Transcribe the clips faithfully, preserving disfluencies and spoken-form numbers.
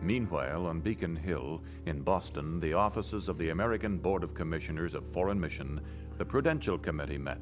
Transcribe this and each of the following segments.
Meanwhile, on Beacon Hill, in Boston, the offices of the American Board of Commissioners of Foreign Mission, the Prudential Committee met.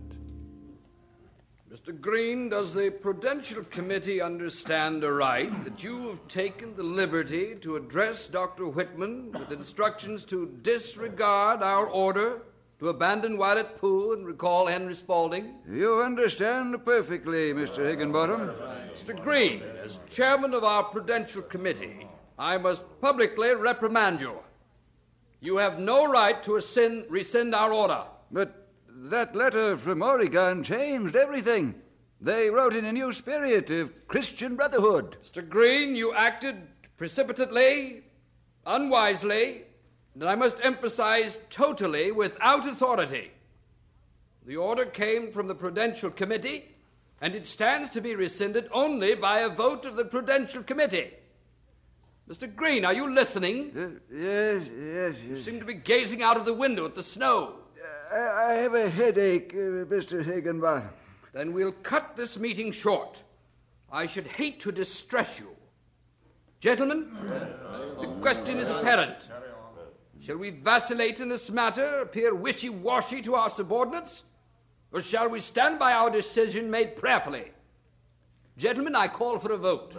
Mister Green, does the Prudential Committee understand aright that you have taken the liberty to address Doctor Whitman with instructions to disregard our order to abandon Violet Poole and recall Henry Spaulding? You understand perfectly, Mister Higginbottom. Mister Green, as chairman of our Prudential Committee, I must publicly reprimand you. You have no right to rescind, rescind our order. But that letter from Oregon changed everything. They wrote in a new spirit of Christian brotherhood. Mister Green, you acted precipitately, unwisely, and I must emphasize totally without authority. The order came from the Prudential Committee, and it stands to be rescinded only by a vote of the Prudential Committee. Mister Green, are you listening? Uh, yes, yes, yes. You seem to be gazing out of the window at the snow. Uh, I have a headache, uh, Mister Higginbottom. Then we'll cut this meeting short. I should hate to distress you. Gentlemen, the question is apparent. Shall we vacillate in this matter, appear wishy-washy to our subordinates, or shall we stand by our decision made prayerfully? Gentlemen, I call for a vote.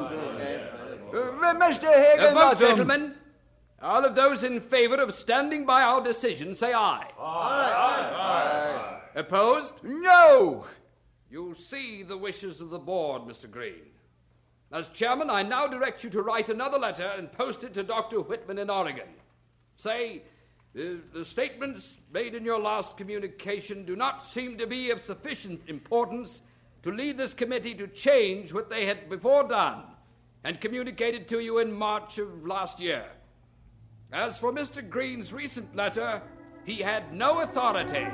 Uh, Mister Higginbottom. A vote, gentlemen. All of those in favor of standing by our decision, say aye. Aye. Aye. Aye. Opposed? No. You see the wishes of the board, Mister Green. As chairman, I now direct you to write another letter and post it to Doctor Whitman in Oregon. Say, uh, the statements made in your last communication do not seem to be of sufficient importance to lead this committee to change what they had before done and communicated to you in March of last year. As for Mister Green's recent letter, he had no authority.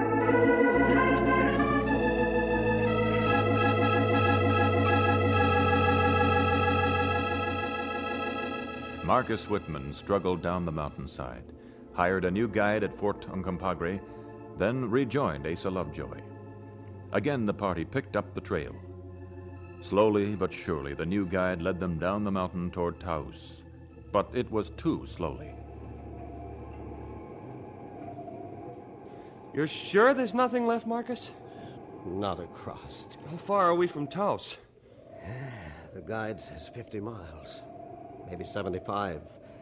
Marcus Whitman struggled down the mountainside, hired a new guide at Fort Uncompahgre, then rejoined Asa Lovejoy. Again the party picked up the trail. Slowly but surely the new guide led them down the mountain toward Taos, but it was too slowly. You're sure there's nothing left, Marcus? Not a crust. How far are we from Taos? The guide says fifty miles. Maybe seventy-five.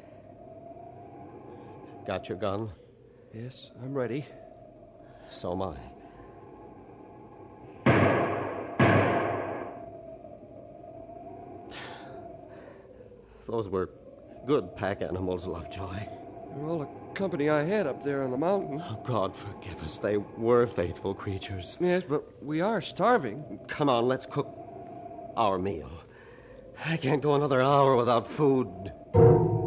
Got your gun? Yes, I'm ready. So am I. Those were good pack animals, Lovejoy. They're all the company I had up there on the mountain. Oh, God forgive us. They were faithful creatures. Yes, but we are starving. Come on, let's cook our meal. I can't go another hour without food.